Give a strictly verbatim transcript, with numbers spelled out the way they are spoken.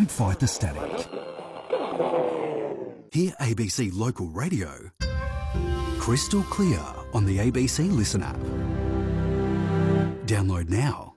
Don't fight the static. Hear A B C Local Radio crystal clear on the A B C Listen app. Download now.